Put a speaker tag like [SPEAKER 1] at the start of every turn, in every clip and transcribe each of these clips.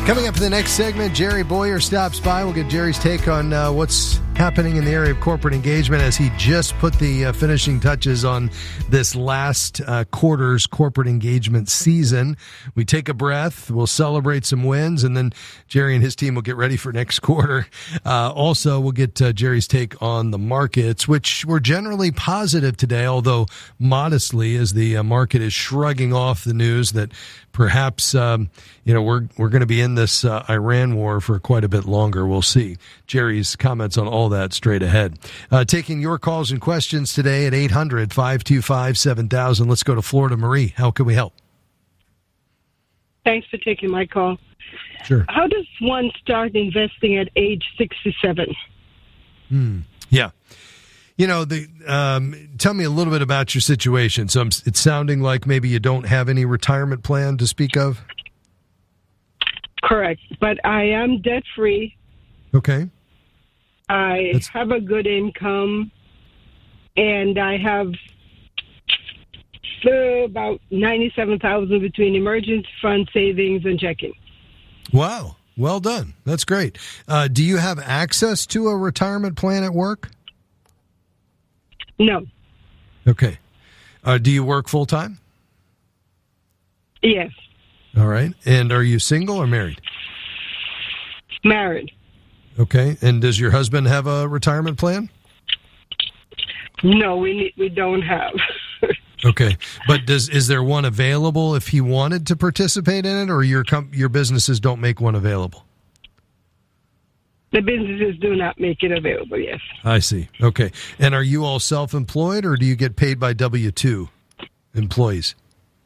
[SPEAKER 1] Coming up in the next segment, Jerry Boyer stops by. We'll get Jerry's take on what's happening in the area of corporate engagement as he just put the finishing touches on this last quarter's corporate engagement season. We take a breath, we'll celebrate some wins, and then Jerry and his team will get ready for next quarter. Also, we'll get Jerry's take on the markets, which were generally positive today, although modestly, as the market is shrugging off the news that perhaps we're going to be in this Iran war for quite a bit longer. We'll see. Jerry's comments on all that straight ahead. Taking your calls and questions today at 800-525-7000. Let's go to Florida. Marie, how can we help?
[SPEAKER 2] Thanks for taking my call.
[SPEAKER 1] Sure.
[SPEAKER 2] How does one start investing at age 67?
[SPEAKER 1] Yeah. Tell me a little bit about your situation. So it's sounding like maybe you don't have any retirement plan to speak of?
[SPEAKER 2] Correct. But I am debt-free.
[SPEAKER 1] Okay.
[SPEAKER 2] I have a good income, and I have about $97,000 between emergency fund, savings, and checking.
[SPEAKER 1] Wow. Well done. That's great. Do you have access to a retirement plan at work?
[SPEAKER 2] No.
[SPEAKER 1] Okay. Do you work full-time?
[SPEAKER 2] Yes.
[SPEAKER 1] All right. And are you single or married?
[SPEAKER 2] Married.
[SPEAKER 1] Okay. And does your husband have a retirement plan?
[SPEAKER 2] No, we don't have.
[SPEAKER 1] Okay. But is there one available if he wanted to participate in it, or your businesses don't make one available?
[SPEAKER 2] The businesses do not make it available, yes.
[SPEAKER 1] I see. Okay. And are you all self-employed, or do you get paid by W-2 employees?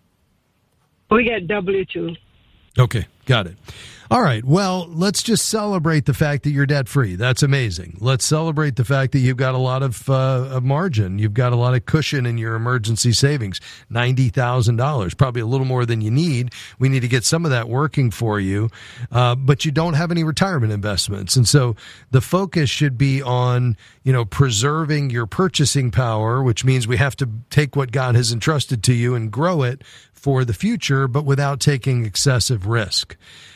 [SPEAKER 2] We get W-2.
[SPEAKER 1] Okay. Got it. All right. Well, let's just celebrate the fact that you're debt-free. That's amazing. Let's celebrate the fact that you've got a lot of margin. You've got a lot of cushion in your emergency savings, $90,000, probably a little more than you need. We need to get some of that working for you, but you don't have any retirement investments. And so the focus should be on, preserving your purchasing power, which means we have to take what God has entrusted to you and grow it for the future, but without taking excessive risk.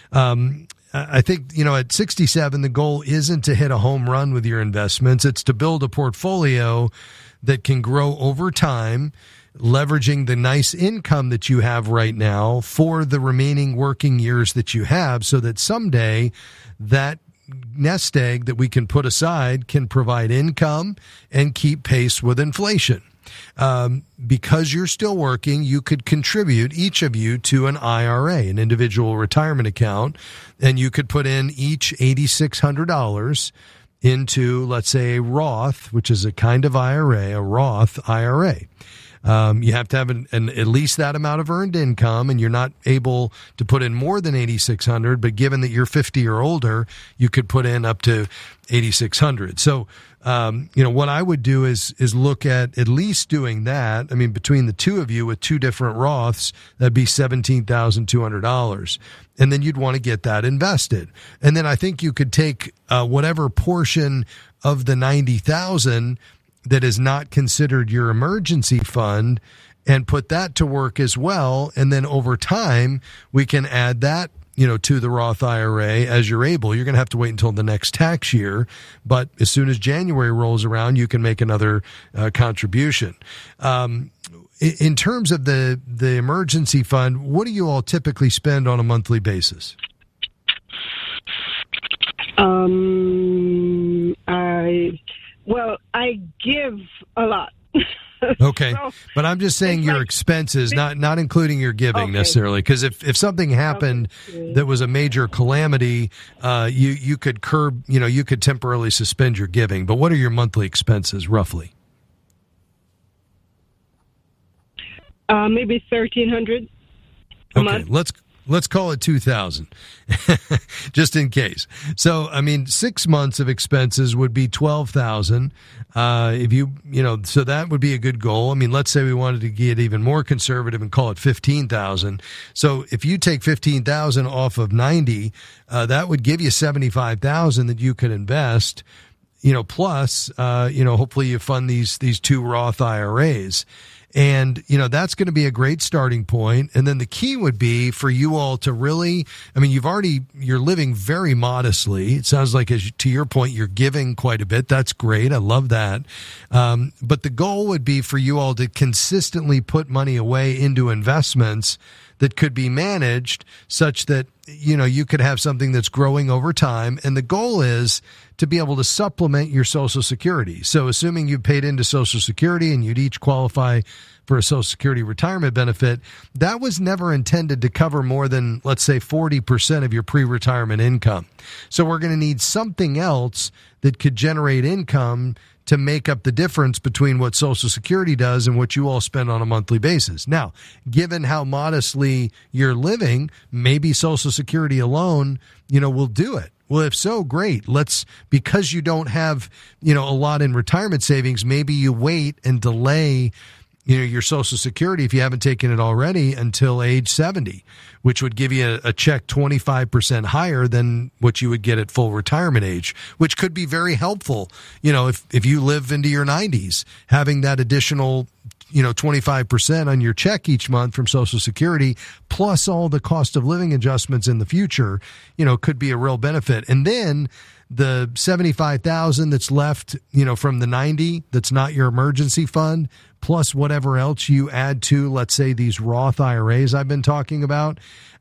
[SPEAKER 1] I think, at 67, the goal isn't to hit a home run with your investments. It's to build a portfolio that can grow over time, leveraging the nice income that you have right now for the remaining working years that you have, so that someday that nest egg that we can put aside can provide income and keep pace with inflation. Because you're still working, you could contribute, each of you, to an IRA, an individual retirement account, and you could put in each $8,600 into, let's say, a Roth, which is a kind of IRA, a Roth IRA. You have to have at least that amount of earned income, and you're not able to put in more than $8,600. But given that you're 50 or older, you could put in up to $8,600. So, what I would do is look at least doing that. I mean, between the two of you with two different Roths, that'd be $17,200. And then you'd want to get that invested. And then I think you could take whatever portion of the $90,000 that is not considered your emergency fund and put that to work as well. And then over time, we can add that, to the Roth IRA as you're able. You're going to have to wait until the next tax year, but as soon as January rolls around, you can make another contribution. In terms of the emergency fund, what do you all typically spend on a monthly basis?
[SPEAKER 2] I give a lot.
[SPEAKER 1] Okay, but I'm just saying your expenses, not including your giving necessarily, because if something happened that was a major calamity, you could curb, you could temporarily suspend your giving. But what are your monthly expenses roughly?
[SPEAKER 2] Maybe $1,300 a month.
[SPEAKER 1] Let's call it 2,000, just in case. So, 6 months of expenses would be 12,000. So that would be a good goal. Let's say we wanted to get even more conservative and call it 15,000. So if you take 15,000 off of 90, that would give you 75,000 that you could invest. Plus, hopefully you fund these two Roth IRAs. And, that's going to be a great starting point. And then the key would be for you all to really, you're living very modestly. It sounds like, to your point, you're giving quite a bit. That's great. I love that. But the goal would be for you all to consistently put money away into investments that could be managed such that, you could have something that's growing over time. And the goal is to be able to supplement your Social Security. So assuming you paid into Social Security and you'd each qualify for a Social Security retirement benefit, that was never intended to cover more than, let's say, 40% of your pre-retirement income. So we're going to need something else that could generate income to make up the difference between what Social Security does and what you all spend on a monthly basis. Now, given how modestly you're living, maybe Social Security alone, will do it. Well, if so, great. Because you don't have, a lot in retirement savings, maybe you wait and delay your Social Security, if you haven't taken it already, until age 70, which would give you a check 25% higher than what you would get at full retirement age, which could be very helpful. If you live into your 90s, having that additional 25% on your check each month from Social Security, plus all the cost of living adjustments in the future, could be a real benefit. And then the $75,000 that's left, from the 90, that's not your emergency fund, plus whatever else you add to, let's say, these Roth IRAs I've been talking about,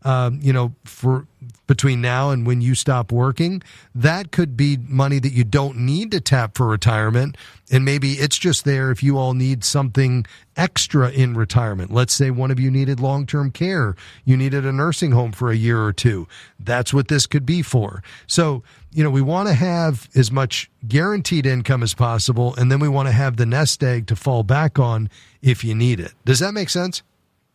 [SPEAKER 1] for between now and when you stop working, that could be money that you don't need to tap for retirement. And maybe it's just there if you all need something extra in retirement. Let's say one of you needed long-term care. You needed a nursing home for a year or two. That's what this could be for. So, we want to have as much guaranteed income as possible, and then we want to have the nest egg to fall back on if you need it. Does that make sense?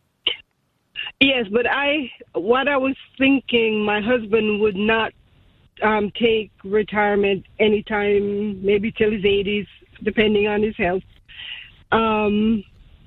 [SPEAKER 2] Yes, but what I was thinking, my husband would not take retirement anytime, maybe till his 80s, depending on his health, and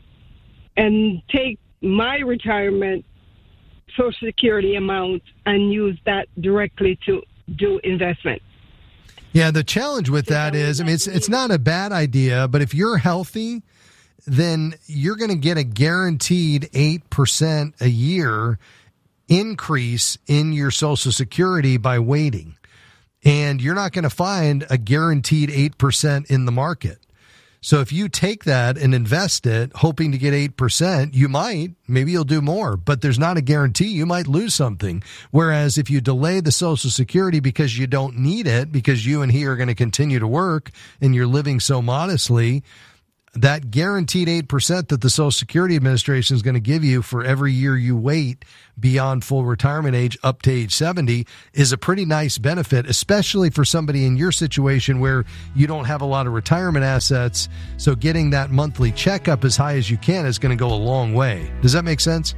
[SPEAKER 2] take my retirement Social Security amount and use that directly to do investment.
[SPEAKER 1] Yeah, the challenge with that is, it's not a bad idea, but if you're healthy, then you're going to get a guaranteed 8% a year increase in your Social Security by waiting. And you're not going to find a guaranteed 8% in the market. So if you take that and invest it, hoping to get 8%, maybe you'll do more, but there's not a guarantee. You might lose something. Whereas if you delay the Social Security because you don't need it, because you and he are going to continue to work and you're living so modestly, that guaranteed 8% that the Social Security Administration is going to give you for every year you wait beyond full retirement age up to age 70 is a pretty nice benefit, especially for somebody in your situation where you don't have a lot of retirement assets. So getting that monthly check up as high as you can is going to go a long way. Does that make sense?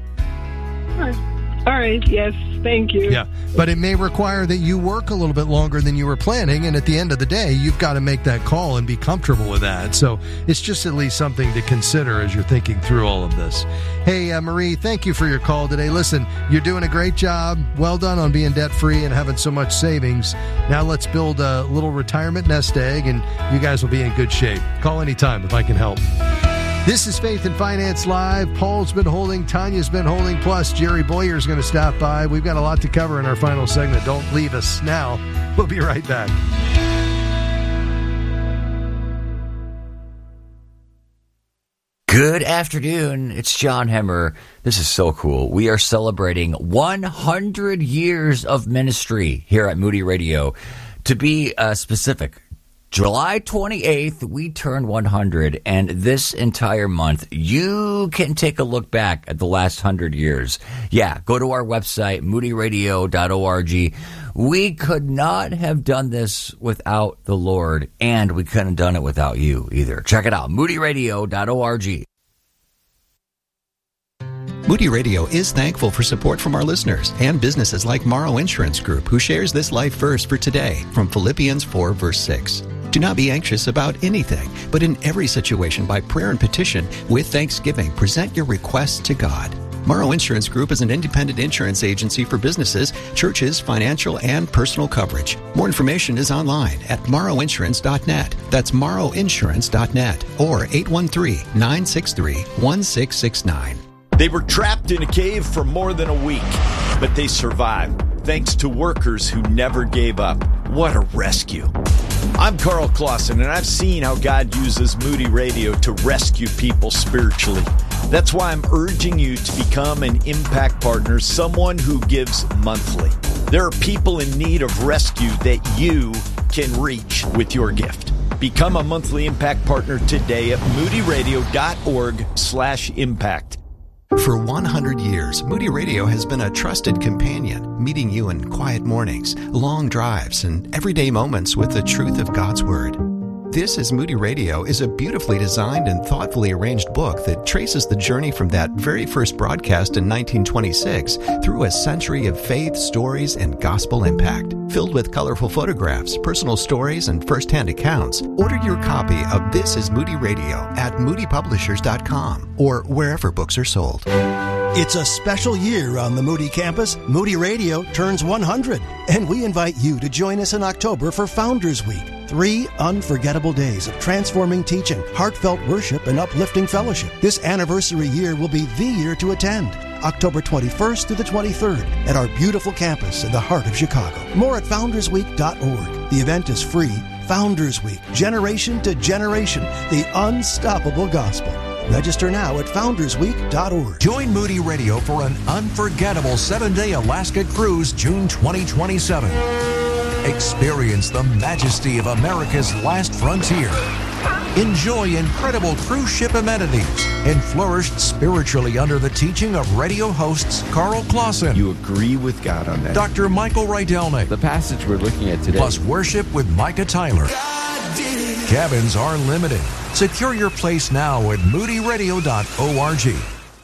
[SPEAKER 2] All right. Yes. Thank you.
[SPEAKER 1] Yeah. But it may require that you work a little bit longer than you were planning. And at the end of the day, you've got to make that call and be comfortable with that. So it's just at least something to consider as you're thinking through all of this. Hey, Marie, thank you for your call today. Listen, you're doing a great job. Well done on being debt free and having so much savings. Now let's build a little retirement nest egg and you guys will be in good shape. Call anytime if I can help. This is Faith and Finance Live. Paul's been holding, Tanya's been holding, plus Jerry Boyer's going to stop by. We've got a lot to cover in our final segment. Don't leave us now. We'll be right back.
[SPEAKER 3] Good afternoon. It's John Hemmer. This is so cool. We are celebrating 100 years of ministry here at Moody Radio. To be specific, July 28th, we turn 100, and this entire month, you can take a look back at the last 100 years. Yeah, go to our website, moodyradio.org. We could not have done this without the Lord, and we couldn't have done it without you either. Check it out, moodyradio.org.
[SPEAKER 4] Moody Radio is thankful for support from our listeners and businesses like Morrow Insurance Group, who shares this life verse for today from Philippians 4, verse 6. Do not be anxious about anything, but in every situation by prayer and petition, with thanksgiving, present your requests to God. Morrow Insurance Group is an independent insurance agency for businesses, churches, financial, and personal coverage. More information is online at morrowinsurance.net. That's morrowinsurance.net or 813-963-1669.
[SPEAKER 5] They were trapped in a cave for more than a week, but they survived thanks to workers who never gave up. What a rescue. I'm Carl Clausen, and I've seen how God uses Moody Radio to rescue people spiritually. That's why I'm urging you to become an impact partner, someone who gives monthly. There are people in need of rescue that you can reach with your gift. Become a monthly impact partner today at moodyradio.org/impact.
[SPEAKER 4] For 100 years, Moody Radio has been a trusted companion, meeting you in quiet mornings, long drives, and everyday moments with the truth of God's Word. This is Moody Radio is a beautifully designed and thoughtfully arranged book that traces the journey from that very first broadcast in 1926 through a century of faith, stories, and gospel impact. Filled with colorful photographs, personal stories, and first-hand accounts, order your copy of This is Moody Radio at moodypublishers.com or wherever books are sold.
[SPEAKER 6] It's a special year on the Moody campus. Moody Radio turns 100, and we invite you to join us in October for Founders Week. 3 unforgettable days of transforming teaching, heartfelt worship, and uplifting fellowship. This anniversary year will be the year to attend. October 21st through the 23rd at our beautiful campus in the heart of Chicago. More at foundersweek.org. The event is free. Founders Week, generation to generation, the unstoppable gospel. Register now at foundersweek.org.
[SPEAKER 7] Join Moody Radio for an unforgettable 7-day Alaska cruise, June 2027. Experience the majesty of America's last frontier. Enjoy incredible cruise ship amenities and flourish spiritually under the teaching of radio hosts Carl Clausen.
[SPEAKER 8] You agree with God on that.
[SPEAKER 7] Dr. Michael Rydelnik.
[SPEAKER 8] The passage we're looking at today.
[SPEAKER 7] Plus worship with Micah Tyler. Cabins are limited. Secure your place now at moodyradio.org.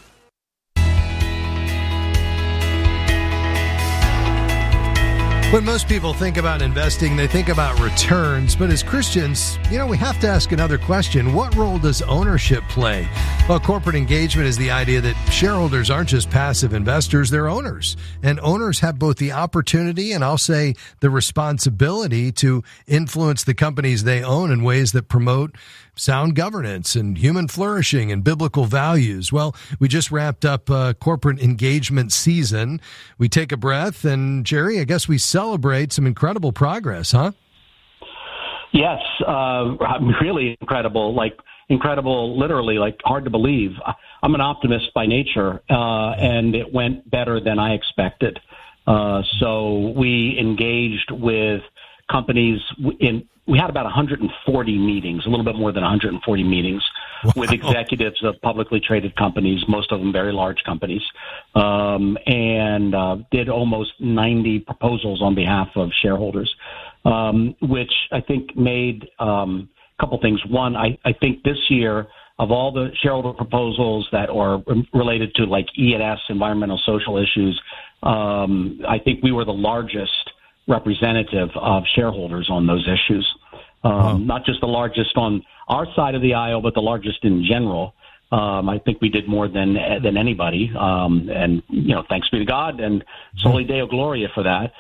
[SPEAKER 1] When most people think about investing, they think about returns. But as Christians, we have to ask another question. What role does ownership play? Well, corporate engagement is the idea that shareholders aren't just passive investors, they're owners. And owners have both the opportunity and I'll say the responsibility to influence the companies they own in ways that promote sound governance and human flourishing and biblical values. Well, we just wrapped up corporate engagement season. We take a breath, and Jerry, I guess we celebrate some incredible progress, huh?
[SPEAKER 9] Yes, really incredible, incredible, literally, hard to believe. I'm an optimist by nature, and it went better than I expected. So we engaged with companies we had about 140 meetings, a little bit more than 140 meetings with executives of publicly traded companies, most of them very large companies, and did almost 90 proposals on behalf of shareholders, which I think made a couple things. One, I think this year, of all the shareholder proposals that are related to E&S, environmental social issues, I think we were the largest representative of shareholders on those issues. Not just the largest on our side of the aisle, but the largest in general. I think we did more than anybody, and thanks be to God and Soli Deo Gloria for that.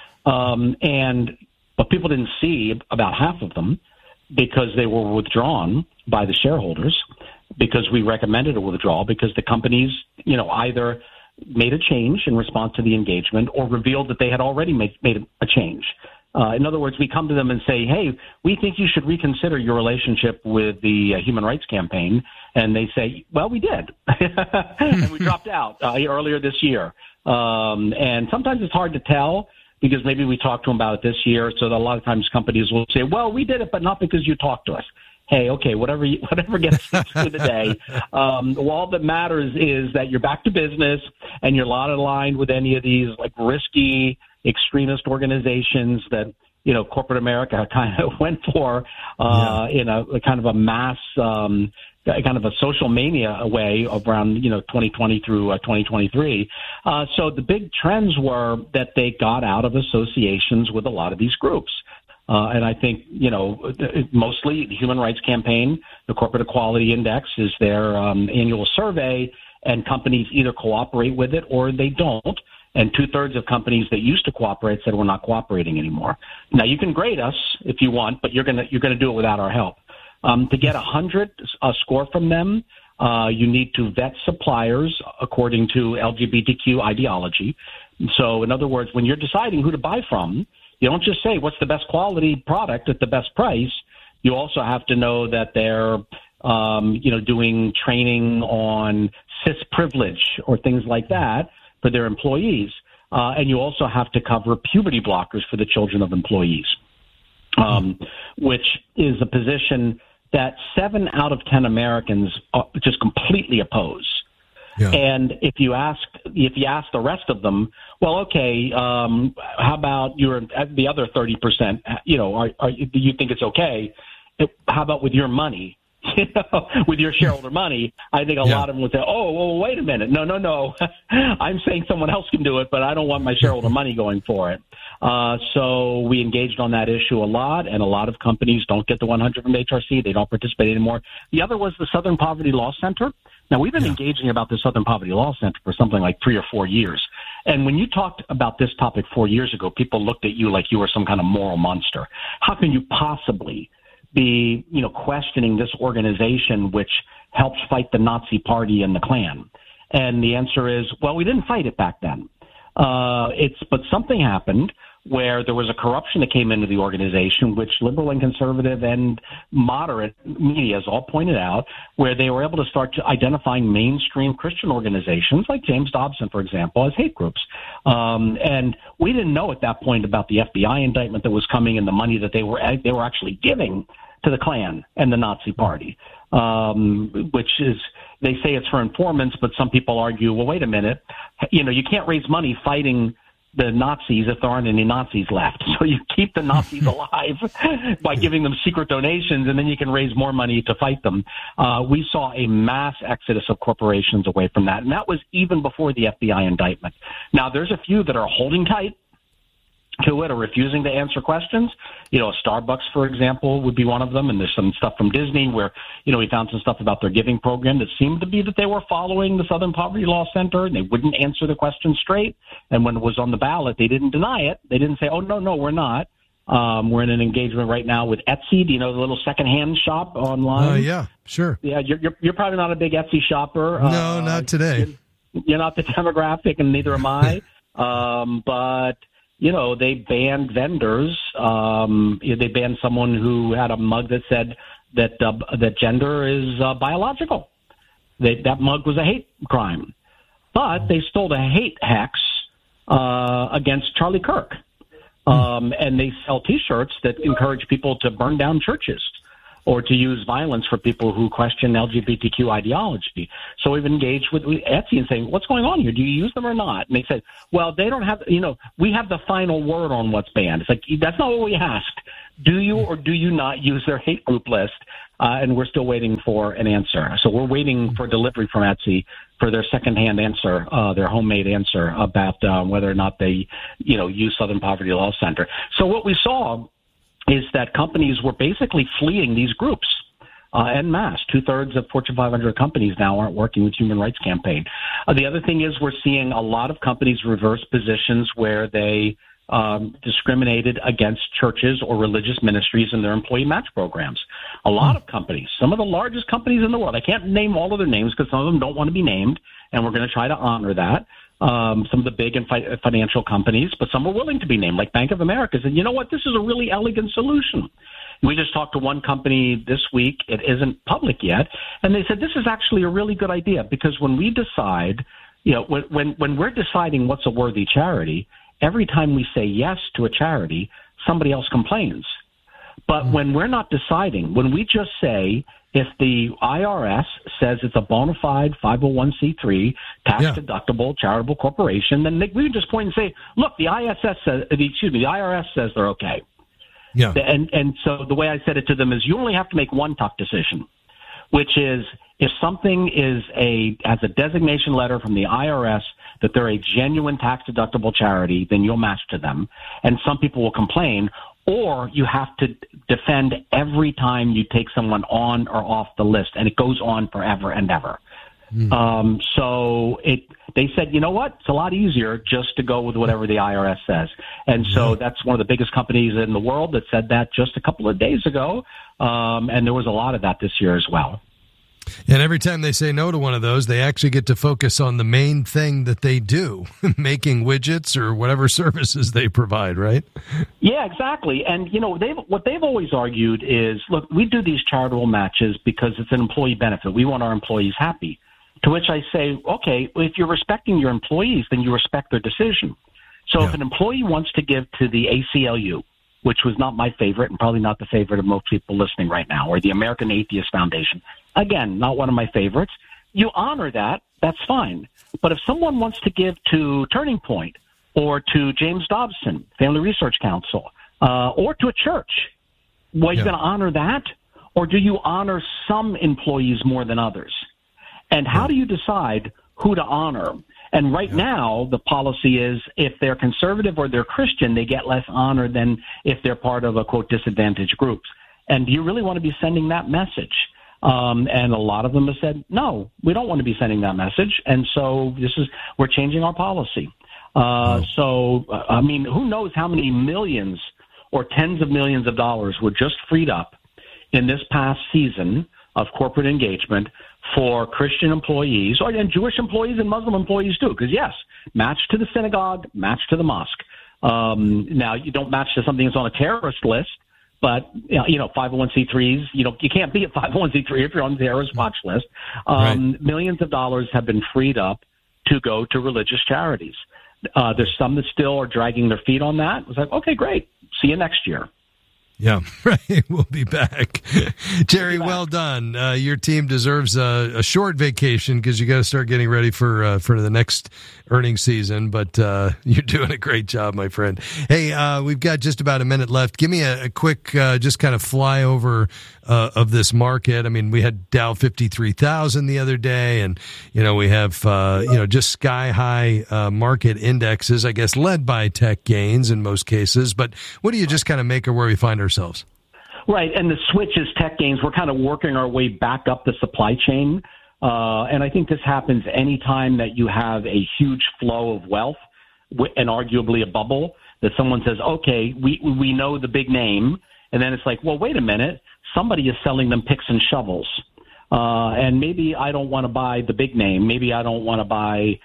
[SPEAKER 9] But people didn't see about half of them because they were withdrawn by the shareholders, because we recommended a withdrawal, because the companies, either made a change in response to the engagement or revealed that they had already made a change. In other words, we come to them and say, hey, we think you should reconsider your relationship with the Human Rights Campaign. And they say, well, we did. And we dropped out earlier this year. And sometimes it's hard to tell because maybe we talked to them about it this year. So that a lot of times companies will say, well, we did it, but not because you talked to us. Hey, okay, whatever gets through the day. All that matters is that you're back to business and you're not aligned with any of these risky extremist organizations that corporate America kind of went for in a kind of a mass kind of a social mania way around 2020 through 2023. So the big trends were that they got out of associations with a lot of these groups. And I think, mostly the Human Rights Campaign, the Corporate Equality Index is their annual survey, and companies either cooperate with it or they don't. And 2/3 of companies that used to cooperate said we're not cooperating anymore. Now you can grade us if you want, but you're gonna do it without our help. To get 100 score from them, you need to vet suppliers according to LGBTQ ideology. So, in other words, when you're deciding who to buy from, you don't just say what's the best quality product at the best price. You also have to know that they're, doing training on cis privilege or things like that for their employees. And you also have to cover puberty blockers for the children of employees, which is a position that 7 out of 10 Americans just completely oppose. Yeah. And if you ask the rest of them, well, okay, how about the other 30%? Do you think it's okay? How about with your money? With your shareholder money, I think a lot of them would say, oh, well, wait a minute. No. I'm saying someone else can do it, but I don't want my shareholder money going for it. So we engaged on that issue a lot, and a lot of companies don't get the 100 from HRC. They don't participate anymore. The other was the Southern Poverty Law Center. Now, we've been engaging about the Southern Poverty Law Center for something like 3 or 4 years. And when you talked about this topic 4 years ago, people looked at you like you were some kind of moral monster. How can you possibly be, questioning this organization which helps fight the Nazi Party and the Klan? And the answer is, well, we didn't fight it back then. But something happened where there was a corruption that came into the organization, which liberal and conservative and moderate media has all pointed out, where they were able to start identifying mainstream Christian organizations like James Dobson, for example, as hate groups. And we didn't know at that point about the FBI indictment that was coming and the money that they were actually giving to the Klan and the Nazi Party, which is, they say it's for informants, but some people argue, well, wait a minute, you can't raise money fighting the Nazis if there aren't any Nazis left. So you keep the Nazis alive by giving them secret donations, and then you can raise more money to fight them. We saw a mass exodus of corporations away from that, and that was even before the FBI indictment. Now, there's a few that are holding tight to it or refusing to answer questions. Starbucks, for example, would be one of them. And there's some stuff from Disney where, we found some stuff about their giving program that seemed to be that they were following the Southern Poverty Law Center and they wouldn't answer the question straight. And when it was on the ballot, they didn't deny it. They didn't say, oh, no, we're not. We're in an engagement right now with Etsy. Do you know the little secondhand shop online?
[SPEAKER 1] Yeah, sure.
[SPEAKER 9] Yeah, you're probably not a big Etsy shopper.
[SPEAKER 1] No, not today.
[SPEAKER 9] You're not the demographic, and neither am I. But they banned vendors. They banned someone who had a mug that said that gender is biological. That mug was a hate crime. But they stole the hate hex against Charlie Kirk. And they sell T-shirts that encourage people to burn down churches or to use violence for people who question LGBTQ ideology. So we've engaged with Etsy and saying, what's going on here? Do you use them or not? And they said, well, they don't have, we have the final word on what's banned. It's like, that's not what we asked. Do you or do you not use their hate group list? And we're still waiting for an answer. So we're waiting for delivery from Etsy for their secondhand answer, their homemade answer about whether or not they, use Southern Poverty Law Center. So what we saw is that companies were basically fleeing these groups en masse. 2/3 of Fortune 500 companies now aren't working with Human Rights Campaign. The other thing is we're seeing a lot of companies reverse positions where they discriminated against churches or religious ministries in their employee match programs. A lot of companies, some of the largest companies in the world, I can't name all of their names because some of them don't want to be named, and we're going to try to honor that. Some of the big and financial companies, but some are willing to be named, like Bank of America. And you know what? This is a really elegant solution. We just talked to one company this week. It isn't public yet. And they said, this is actually a really good idea because when we decide, when we're deciding what's a worthy charity, every time we say yes to a charity, somebody else complains. But when we're not deciding, when we just say, if the IRS says it's a bona fide 501c3 tax-deductible charitable corporation, then we can just point and say, look, the IRS says they're okay. Yeah. And so the way I said it to them is you only have to make one tough decision, which is if something has a designation letter from the IRS that they're a genuine tax-deductible charity, then you'll match to them. And some people will complain, or you have to defend every time you take someone on or off the list, and it goes on forever and ever. So they said, you know what? It's a lot easier just to go with whatever the IRS says. And so that's one of the biggest companies in the world that said that just a couple of days ago. And there was a lot of that this year as well.
[SPEAKER 1] And every time they say no to one of those, they actually get to focus on the main thing that they do, making widgets or whatever services they provide, right?
[SPEAKER 9] Yeah, exactly. And, what they've always argued is, look, we do these charitable matches because it's an employee benefit. We want our employees happy. To which I say, okay, if you're respecting your employees, then you respect their decision. So if an employee wants to give to the ACLU, which was not my favorite and probably not the favorite of most people listening right now, or the American Atheist Foundation, again, not one of my favorites, you honor that, that's fine. But if someone wants to give to Turning Point or to James Dobson, Family Research Council, or to a church, well, you're going to honor that? Or do you honor some employees more than others? And how do you decide who to honor? And right now, the policy is if they're conservative or they're Christian, they get less honor than if they're part of a, quote, disadvantaged groups. And do you really want to be sending that message? And a lot of them have said, no, we don't want to be sending that message. And so we're changing our policy. Who knows how many millions or tens of millions of dollars were just freed up in this past season of corporate engagement for Christian employees, and Jewish employees and Muslim employees too, because yes, match to the synagogue, match to the mosque. Now, you don't match to something that's on a terrorist list, but 501c3s, you can't be a 501c3 if you're on the terrorist watch list. Millions of dollars have been freed up to go to religious charities. There's some that still are dragging their feet on that. It's like, okay, great. See you next year.
[SPEAKER 1] Yeah, right. We'll be back. Jerry, well done. Your team deserves a short vacation because you got to start getting ready for the next earnings season. But you're doing a great job, my friend. Hey, we've got just about a minute left. Give me a quick just kind of flyover of this market. I mean, we had Dow 53,000 the other day, and we have just sky high market indexes, I guess, led by tech gains in most cases. But what do you just kind of make of where we find ourselves?
[SPEAKER 9] Right, and the switch is tech gains. We're kind of working our way back up the supply chain, and I think this happens anytime that you have a huge flow of wealth and arguably a bubble. That someone says, "Okay, we know the big name," and then it's like, "Well, wait a minute." Somebody is selling them picks and shovels. And maybe I don't want to buy the big name. Maybe I don't want to buy,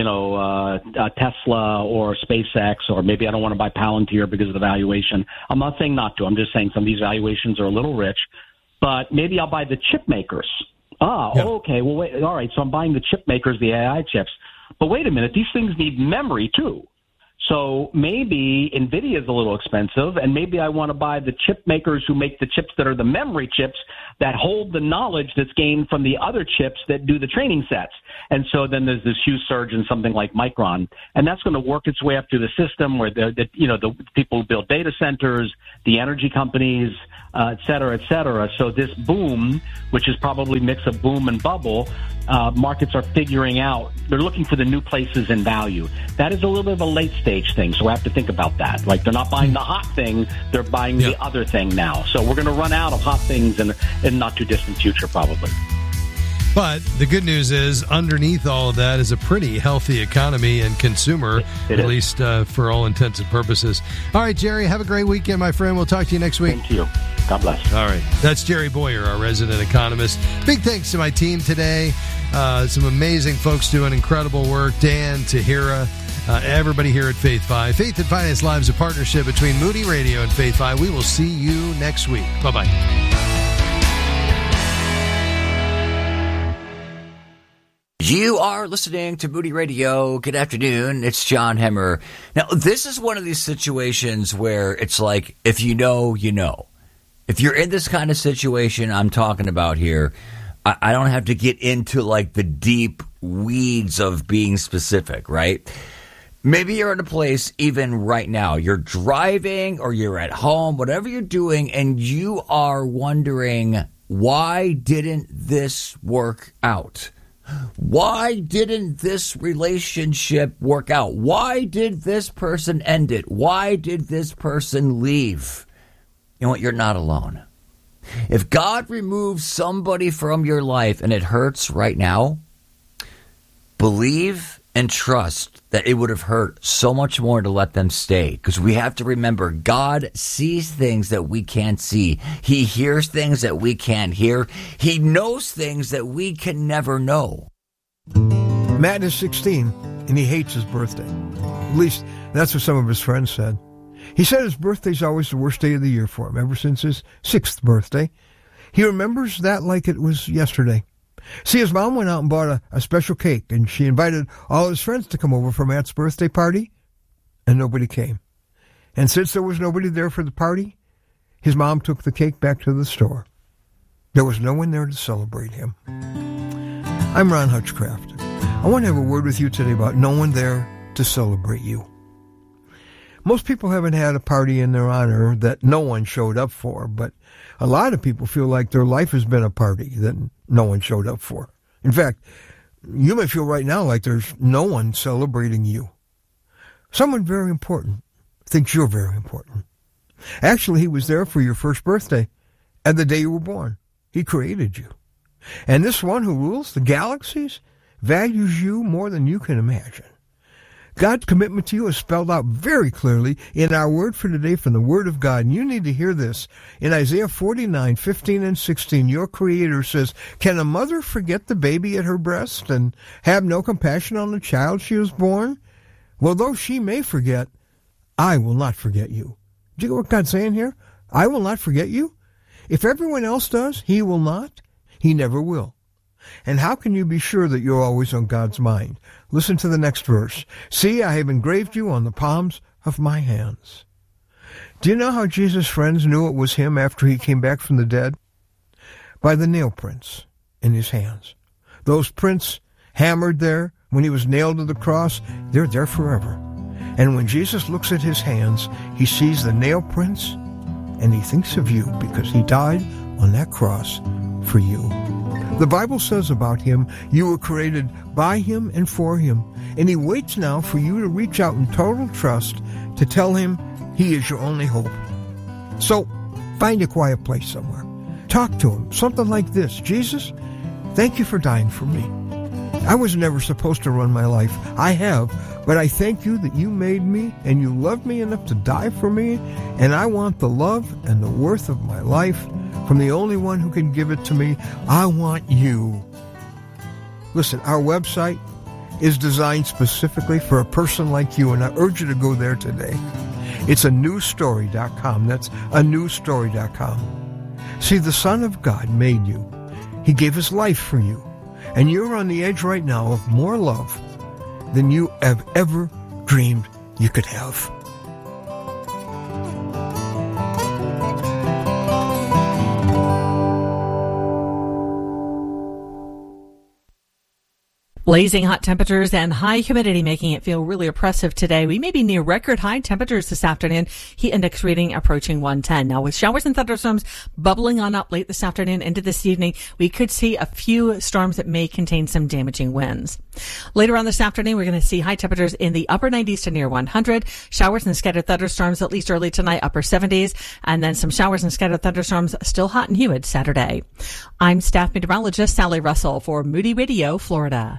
[SPEAKER 9] Tesla or SpaceX, or maybe I don't want to buy Palantir because of the valuation. I'm not saying not to. I'm just saying some of these valuations are a little rich. But maybe I'll buy the chip makers. Okay. Well, wait. All right. So I'm buying the chip makers, the AI chips. But wait a minute. These things need memory, too. So maybe NVIDIA is a little expensive, and maybe I want to buy the chip makers who make the chips that are the memory chips that hold the knowledge that's gained from the other chips that do the training sets. And so then there's this huge surge in something like Micron, and that's going to work its way up through the system where the people who build data centers, the energy companies, et cetera, et cetera. So this boom, which is probably a mix of boom and bubble, markets are figuring out. They're looking for the new places in value. That is a little bit of a late stage thing, so we have to think about that. Like, they're not buying the hot thing, they're buying the other thing now. So we're going to run out of hot things in not too distant future, probably.
[SPEAKER 1] But the good news is, underneath all of that is a pretty healthy economy and consumer, at least for all intents and purposes. All right, Jerry, have a great weekend, my friend. We'll talk to you next week.
[SPEAKER 9] Thank you. God bless.
[SPEAKER 1] All right. That's Jerry Bowyer, our resident economist. Big thanks to my team today. Some amazing folks doing incredible work. Dan, Tahira, everybody here at Faith 5. Faith and Finance Live is a partnership between Moody Radio and Faith 5. We will see you next week. Bye-bye.
[SPEAKER 3] You are listening to Moody Radio. Good afternoon. It's John Hemmer. Now, this is one of these situations where it's like, if you know, you know. If you're in this kind of situation I'm talking about here, I don't have to get into like the deep weeds of being specific, right? Maybe you're in a place even right now. You're driving or you're at home, whatever you're doing, and you are wondering, why didn't this work out? Why didn't this relationship work out? Why did this person end it? Why did this person leave? You know what? You're not alone. If God removes somebody from your life and it hurts right now, believe and trust that it would have hurt so much more to let them stay. Because we have to remember, God sees things that we can't see. He hears things that we can't hear. He knows things that we can never know.
[SPEAKER 10] Matt is 16, and he hates his birthday. At least, that's what some of his friends said. He said his birthday's always the worst day of the year for him, ever since his 6th birthday. He remembers that like it was yesterday. See, his mom went out and bought a special cake, and she invited all his friends to come over for Matt's birthday party, and nobody came. And since there was nobody there for the party, his mom took the cake back to the store. There was no one there to celebrate him. I'm Ron Hutchcraft. I want to have a word with you today about no one there to celebrate you. Most people haven't had a party in their honor that no one showed up for, but a lot of people feel like their life has been a party that no one showed up for. In fact, you may feel right now like there's no one celebrating you. Someone very important thinks you're very important. Actually, he was there for your first birthday and the day you were born. He created you. And this one who rules the galaxies values you more than you can imagine. God's commitment to you is spelled out very clearly in our word for today from the Word of God. And you need to hear this. In Isaiah 49:15 and 16, your Creator says, "Can a mother forget the baby at her breast and have no compassion on the child she has born? Well, though she may forget, I will not forget you." Do you get what God's saying here? I will not forget you. If everyone else does, He will not. He never will. And how can you be sure that you're always on God's mind? Listen to the next verse. "See, I have engraved you on the palms of my hands." Do you know how Jesus' friends knew it was him after he came back from the dead? By the nail prints in his hands. Those prints hammered there when he was nailed to the cross, they're there forever. And when Jesus looks at his hands, he sees the nail prints and he thinks of you because he died on that cross for you. The Bible says about him, you were created by him and for him. And he waits now for you to reach out in total trust to tell him he is your only hope. So, find a quiet place somewhere. Talk to him. Something like this. "Jesus, thank you for dying for me. I was never supposed to run my life. I have, but I thank you that you made me and you loved me enough to die for me. And I want the love and the worth of my life from the only one who can give it to me. I want you." Listen, our website is designed specifically for a person like you, and I urge you to go there today. It's anewstory.com. That's anewstory.com. See, the Son of God made you. He gave his life for you. And you're on the edge right now of more love than you have ever dreamed you could have.
[SPEAKER 11] Blazing hot temperatures and high humidity making it feel really oppressive today. We may be near record high temperatures this afternoon. Heat index reading approaching 110. Now with showers and thunderstorms bubbling on up late this afternoon into this evening, we could see a few storms that may contain some damaging winds. Later on this afternoon, we're going to see high temperatures in the upper 90s to near 100. Showers and scattered thunderstorms at least early tonight, upper 70s. And then some showers and scattered thunderstorms still hot and humid Saturday. I'm staff meteorologist Sally Russell for Moody Radio, Florida.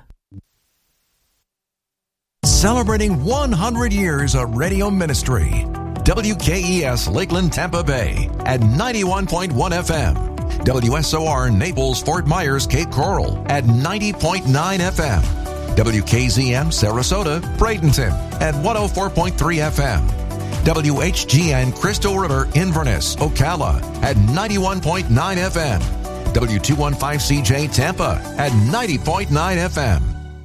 [SPEAKER 7] Celebrating 100 years of radio ministry. WKES Lakeland, Tampa Bay at 91.1 FM. WSOR Naples, Fort Myers, Cape Coral at 90.9 FM. WKZM Sarasota, Bradenton at 104.3 FM. WHGN Crystal River, Inverness, Ocala at 91.9 FM. W215CJ Tampa at 90.9 FM.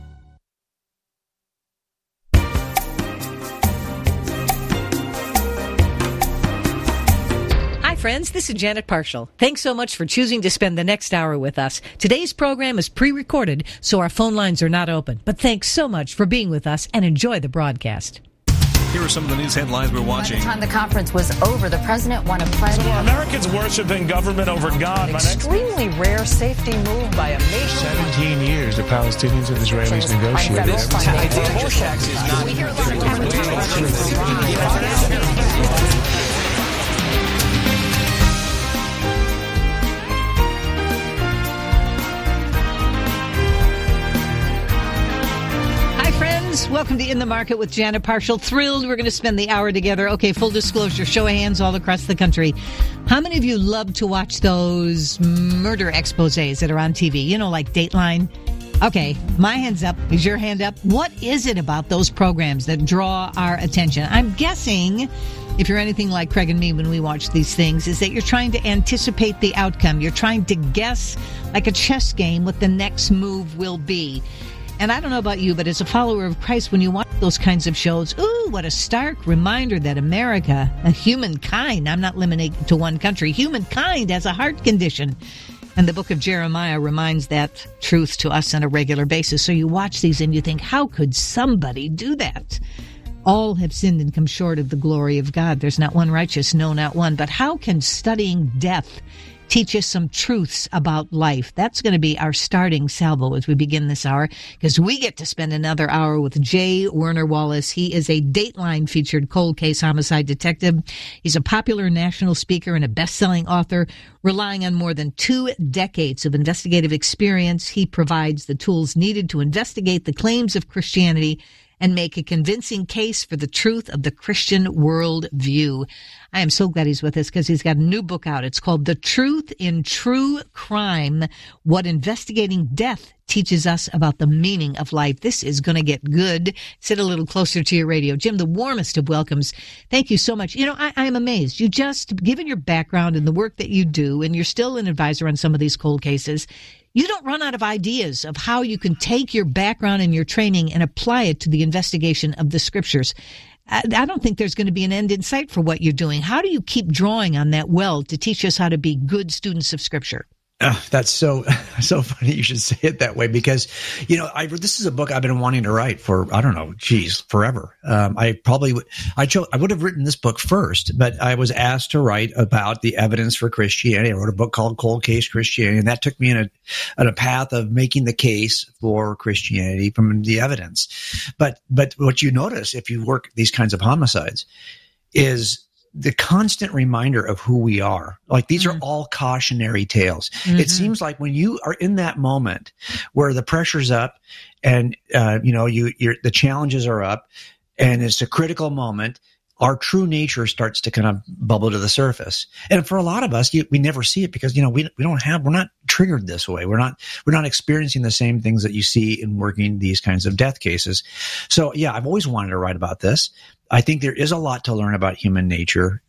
[SPEAKER 12] Friends, this is Janet Parshall. Thanks so much for choosing to spend the next hour with us. Today's program is pre-recorded, so our phone lines are not open. But thanks so much for being with us and enjoy the broadcast.
[SPEAKER 13] Here are some of the news headlines we're watching.
[SPEAKER 14] By the time the conference was over, the president won a pledge.
[SPEAKER 15] So are Americans worshiping government over God?
[SPEAKER 16] An extremely rare safety move by a nation.
[SPEAKER 17] 17 years the Palestinians and Israelis negotiated.
[SPEAKER 12] Welcome to In the Market with Janet Parshall. Thrilled we're going to spend the hour together. Okay, full disclosure, show of hands all across the country. How many of you love to watch those murder exposés that are on TV? You know, like Dateline? Okay, my hand's up. Is your hand up? What is it about those programs that draw our attention? I'm guessing, if you're anything like Craig and me when we watch these things, is that you're trying to anticipate the outcome. You're trying to guess, like a chess game, what the next move will be. And I don't know about you, but as a follower of Christ, when you watch those kinds of shows, ooh, what a stark reminder that America, humankind, I'm not limiting to one country, humankind has a heart condition. And the book of Jeremiah reminds that truth to us on a regular basis. So you watch these and you think, how could somebody do that? All have sinned and come short of the glory of God. There's not one righteous, no, not one. But how can studying death teach us some truths about life? That's going to be our starting salvo as we begin this hour, because we get to spend another hour with J. Werner Wallace. He is a Dateline featured cold case homicide detective. He's a popular national speaker and a best-selling author. Relying on more than 2 decades of investigative experience, he provides the tools needed to investigate the claims of Christianity and make a convincing case for the truth of the Christian worldview. I am so glad he's with us because he's got a new book out. It's called The Truth in True Crime, What Investigating Death Teaches Us About the Meaning of Life. This is going to get good. Sit a little closer to your radio. Jim, the warmest of welcomes. Thank you so much. You know, I am amazed. You just, given your background and the work that you do, and you're still an advisor on some of these cold cases, you don't run out of ideas of how you can take your background and your training and apply it to the investigation of the scriptures. I don't think there's going to be an end in sight for what you're doing. How do you keep drawing on that well to teach us how to be good students of scripture?
[SPEAKER 18] That's so funny you should say it that way, because, you know, this is a book I've been wanting to write for, I don't know, forever. I would have written this book first, but I was asked to write about the evidence for Christianity. I wrote a book called Cold Case Christianity, and that took me in a path of making the case for Christianity from the evidence. But what you notice if you work these kinds of homicides is the constant reminder of who we are. Like, these are all cautionary tales. Mm-hmm. It seems like when you are in that moment where the pressure's up and, the challenges are up and it's a critical moment, our true nature starts to kind of bubble to the surface. And for a lot of us, we never see it because, we're not triggered this way. We're not experiencing the same things that you see in working these kinds of death cases. So yeah, I've always wanted to write about this. I think there is a lot to learn about human nature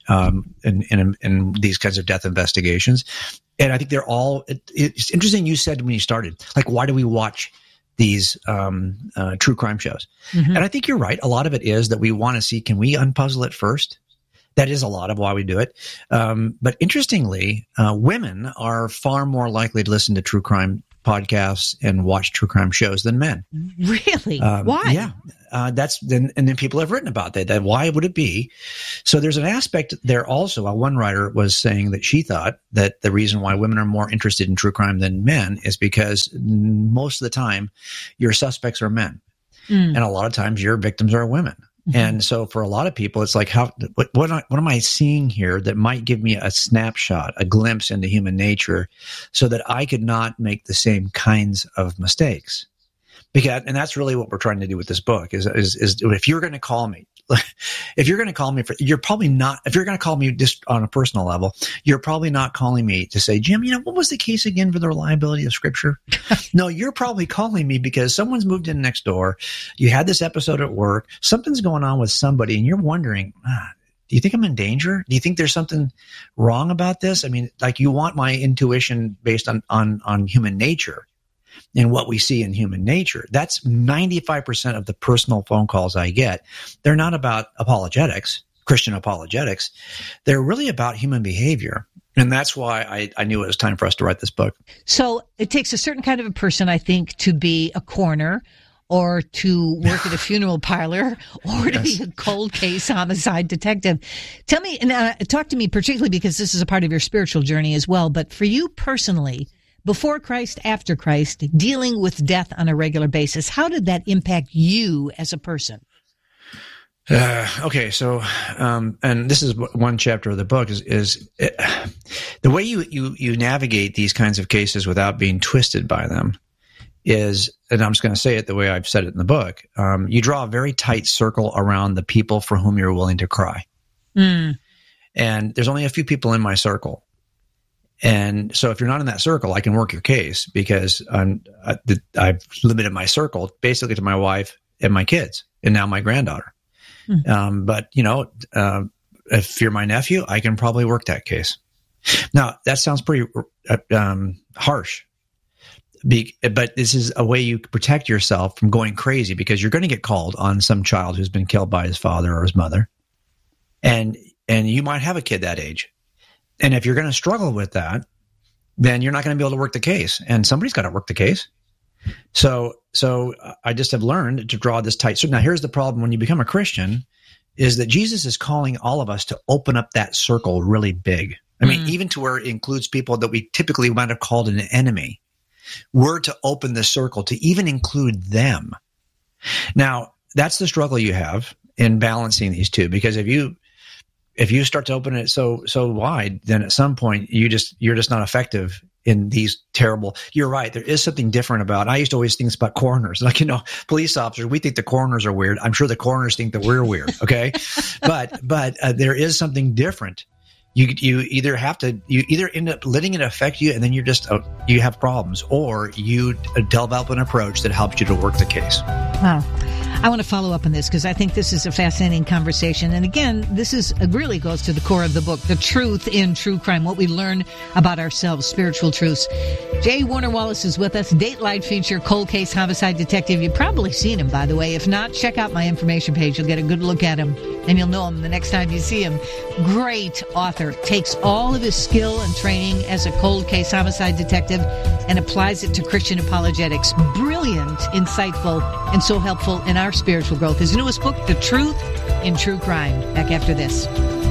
[SPEAKER 18] in these kinds of death investigations. And I think they're all, it's interesting you said when you started, like, why do we watch these true crime shows? Mm-hmm. And I think you're right. A lot of it is that we want to see, can we unpuzzle it first? That is a lot of why we do it. But interestingly, women are far more likely to listen to true crime podcasts and watch true crime shows than men.
[SPEAKER 12] Really? Why?
[SPEAKER 18] Yeah. And then people have written about that. Why would it be? So there's an aspect there also. One writer was saying that she thought that the reason why women are more interested in true crime than men is because most of the time your suspects are men. And a lot of times your victims are women. Mm-hmm. And so for a lot of people, it's like, what am I seeing here that might give me a snapshot, a glimpse into human nature so that I could not make the same kinds of mistakes? And that's really what we're trying to do with this book is if you're going to call me, if you're going to call me just on a personal level, you're probably not calling me to say, Jim, what was the case again for the reliability of scripture? No, you're probably calling me because someone's moved in next door. You had this episode at work. Something's going on with somebody and you're wondering, do you think I'm in danger? Do you think there's something wrong about this? I mean, like, you want my intuition based on human nature and what we see in human nature. That's 95% of the personal phone calls I get. They're not about apologetics, Christian apologetics. They're really about human behavior. And that's why I knew it was time for us to write this book.
[SPEAKER 12] So it takes a certain kind of a person, I think, to be a coroner or to work at a funeral parlor or to be a cold case homicide detective. Tell me, and talk to me particularly because this is a part of your spiritual journey as well, but for you personally, before Christ, after Christ, dealing with death on a regular basis, how did that impact you as a person?
[SPEAKER 18] Okay, so, and this is one chapter of the book is the way you navigate these kinds of cases without being twisted by them is, and I'm just going to say it the way I've said it in the book, you draw a very tight circle around the people for whom you're willing to cry.
[SPEAKER 12] Mm.
[SPEAKER 18] And there's only a few people in my circle. And so if you're not in that circle, I can work your case because I've limited my circle basically to my wife and my kids and now my granddaughter. Mm. But, if you're my nephew, I can probably work that case. Now, that sounds pretty harsh. But this is a way you protect yourself from going crazy because you're going to get called on some child who's been killed by his father or his mother. And you might have a kid that age. And if you're going to struggle with that, then you're not going to be able to work the case. And somebody's got to work the case. So I just have learned to draw this tight. So now here's the problem when you become a Christian is that Jesus is calling all of us to open up that circle really big. I mean, even to where it includes people that we typically might have called an enemy. We're to open the circle to even include them. Now, that's the struggle you have in balancing these two, because if you start to open it so wide, then at some point you're just not effective in these terrible. You're right. There is something different about. I used to always think about coroners, like police officers. We think the coroners are weird. I'm sure the coroners think that we're weird. Okay, but there is something different. You either end up letting it affect you, and then you're just you have problems, or you develop an approach that helps you to work the case.
[SPEAKER 12] Wow. I want to follow up on this because I think this is a fascinating conversation. And again, this really goes to the core of the book, the truth in true crime, what we learn about ourselves, spiritual truths. J. Warner Wallace is with us, Dateline feature, cold case homicide detective. You've probably seen him, by the way. If not, check out my information page. You'll get a good look at him, and you'll know him the next time you see him. Great author. Takes all of his skill and training as a cold case homicide detective and applies it to Christian apologetics. Brilliant, insightful, and so helpful in our spiritual growth. His newest book, The Truth in True Crime. Back after this.